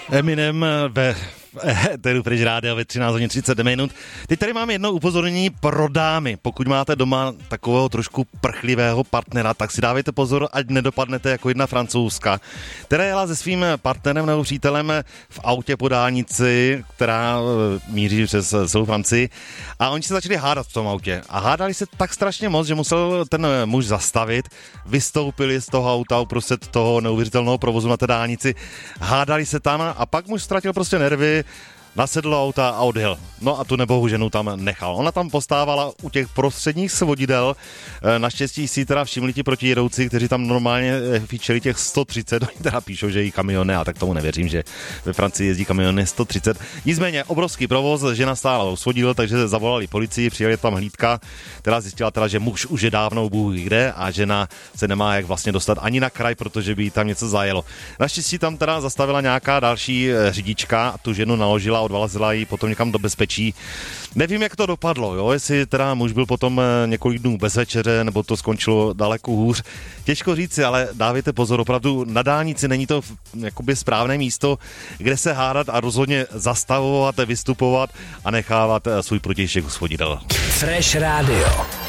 Eminem ve Eteru Fresh Rádia ve 13 hodin 30 minut. Teď tady máme jedno upozornění pro dámy. Pokud máte doma takového trošku prchlivého partnera, tak si dávejte pozor, ať nedopadnete jako jedna Francouzska, která jela se svým partnerem nebo přítelem v autě po dálnici, která míří přes celou Francii, a oni se začali hádat v tom autě. A hádali se tak strašně moc, že musel ten muž zastavit, vystoupili z toho auta uprostřed toho neuvěřitelného provozu na té dálnici, hádali se tam a pak muž ztratil prostě nervy, nasedl do auta a odjel. No a tu nebohu ženu tam nechal. Ona tam postávala u těch prostředních svodidel. Naštěstí si teda všimli ti protijedoucí, kteří tam normálně fíčeli těch 130. Oni teda píšou, že jí kamiony, a tak tomu nevěřím, že ve Francii jezdí kamiony 130. Nicméně obrovský provoz, žena stála u svodidel, takže zavolali policii, přijeli tam hlídka, která zjistila teda, že muž už je dávno bůh kde a žena se nemá jak vlastně dostat ani na kraj, protože by jí tam něco zajelo. Naštěstí tam teda zastavila nějaká další řidička a tu ženu naložila, odvalila ji potom někam do bezpečí. Nevím, jak to dopadlo, jo? Jestli teda muž byl potom několik dnů bez večeře, nebo to skončilo daleko hůř. Těžko říci, ale dávejte pozor, opravdu na dálnici není to jakoby správné místo, kde se hádat, a rozhodně zastavovat, vystupovat a nechávat svůj protějšek u svodidel. Fresh Radio.